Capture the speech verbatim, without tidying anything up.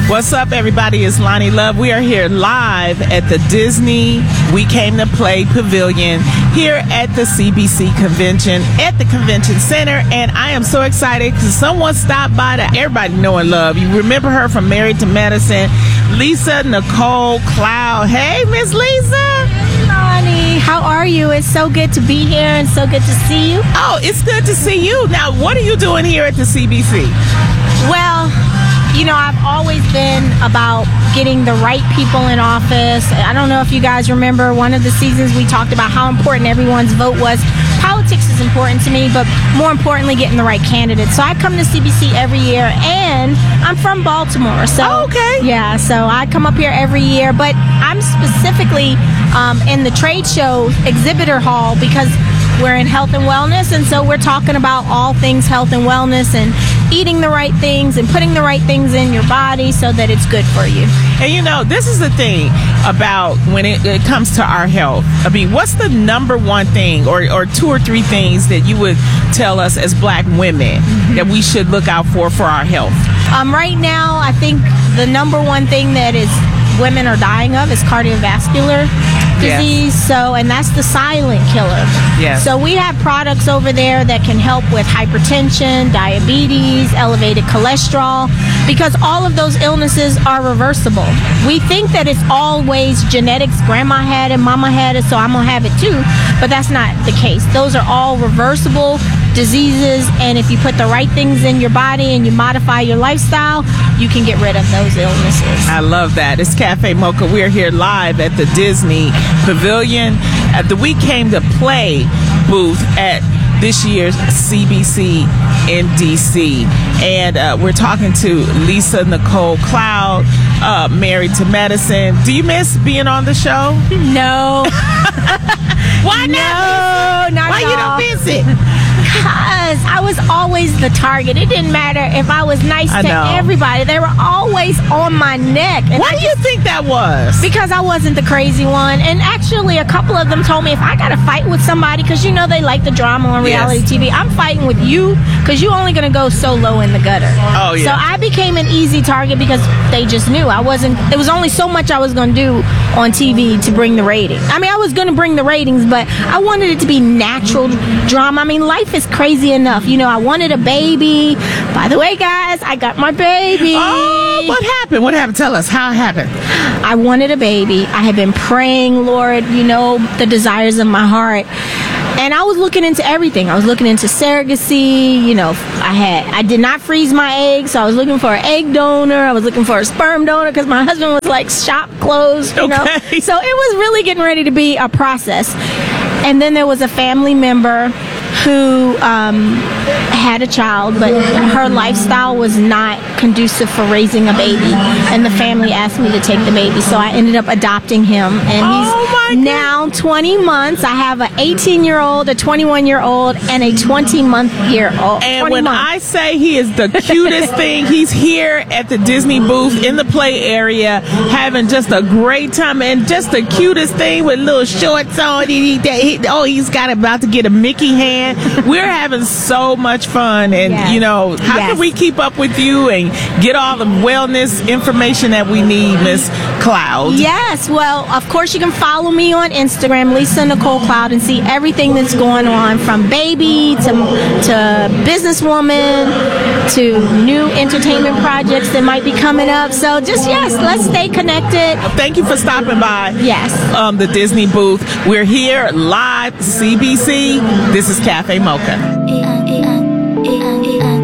What's up, everybody? It's Lonnie Love. We are here live at the Disney We Came to Play Pavilion here at the C B C Convention at the Convention Center. And I am so excited because someone stopped by to everybody know and love. You remember her from Married to Medicine, Lisa Nicole Cloud. Hey, Miss Lisa. Hey, Lonnie. How are you? It's so good to be here and so good to see you. Oh, it's good to see you. Now, what are you doing here at the C B C? Well, you know, I've always been about getting the right people in office. I don't know if you guys remember one of the seasons we talked about how important everyone's vote was. Politics is important to me, but more importantly, getting the right candidates. So I come to C B C every year, and I'm from Baltimore. So, oh, okay. Yeah, so I come up here every year, but I'm specifically um, in the trade show exhibitor hall because we're in health and wellness, and so we're talking about all things health and wellness and eating the right things and putting the right things in your body so that it's good for you. And you know, this is the thing about when it, it comes to our health. I mean, what's the number one thing or, or two or three things that you would tell us as black women mm-hmm. that we should look out for for our health? Um, right now, I think the number one thing that is women are dying of is cardiovascular disease. Yes. So, and that's the silent killer. Yes. So we have products over there that can help with hypertension, diabetes, elevated cholesterol, because all of those illnesses are reversible. We think that it's always genetics. Grandma had it, mama had it, so I'm gonna have it too. But that's not the case. Those are all reversible diseases, and if you put the right things in your body and you modify your lifestyle, you can get rid of those illnesses. I love that. It's Cafe Mocha. We're here live at the Disney Pavilion at the We Came to Play booth at this year's C B C in D C, and uh, we're talking to Lisa Nicole Cloud, uh, Married to Medicine. Do you miss being on the show? No. Why not? No, not Why at you all. don't miss it? Because I was always the target. It didn't matter if I was nice I to know. everybody. They were always on my neck. And Why I do you think that was? Because I wasn't the crazy one. And actually, a couple of them told me if I got to fight with somebody, because you know they like the drama on reality Yes. T V, I'm fighting with you because you're only going to go so low in the gutter. Oh, yeah. So I became an easy target because they just knew I wasn't, it was only so much I was going to do on T V to bring the ratings. I mean, I was going to bring the ratings, but I wanted it to be natural drama. I mean, life is crazy enough. You know, I wanted a baby. By the way, guys, I got my baby. Oh, what happened? What happened? Tell us how it happened. I wanted a baby. I had been praying, Lord, you know, the desires of my heart. And I was looking into everything. I was looking into surrogacy. You know, I had, I did not freeze my eggs, so I was looking for an egg donor. I was looking for a sperm donor because my husband was like, shop closed, you okay. know. So it was really getting ready to be a process. And then there was a family member who um, had a child, but her lifestyle was not conducive for raising a baby. And the family asked me to take the baby, so I ended up adopting him. And oh he's now twenty months. I have an eighteen-year-old, a twenty-one-year-old, and a twenty-month-year-old. And when months. I say he is the cutest thing, he's here at the Disney booth in the play area having just a great time, and just the cutest thing with little shorts on. He, he, he, oh, he's got about to get a Mickey hand. We're having so much fun, and yes. you know, how yes. can we keep up with you and get all the wellness information that we need, Miss Cloud? Yes, well, of course you can follow me on Instagram, Lisa Nicole Cloud, and see everything that's going on, from baby to to businesswoman to new entertainment projects that might be coming up. So just, yes, let's stay connected. Thank you for stopping by. Yes. Um, the Disney booth. We're here live, C B C. This is Cafe Mocha.